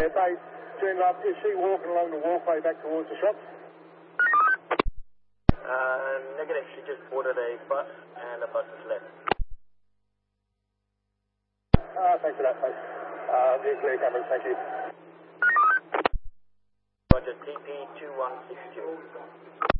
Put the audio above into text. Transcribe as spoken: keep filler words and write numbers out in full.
Yeah, base. June Love, is she walking along the walkway back towards the shops? Uh, negative, she just boarded a bus and the bus is left. Ah, thanks for that, mate. Uh, view clear cameras, thank you. Roger, T P two one six two.